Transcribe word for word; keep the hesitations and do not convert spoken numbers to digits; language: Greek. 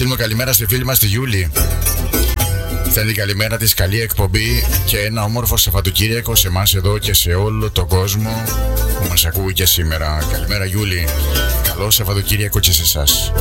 στείλουμε καλημέρα στη φίλη μας τη Γιούλη. Θέλει καλημέρα της, καλή εκπομπή και ένα όμορφο Σαββατοκύριακο σε εμάς εδώ και σε όλο τον κόσμο που μας ακούει και σήμερα. Καλημέρα Γιούλη, καλό Σαββατοκύριακο και σε εσάς.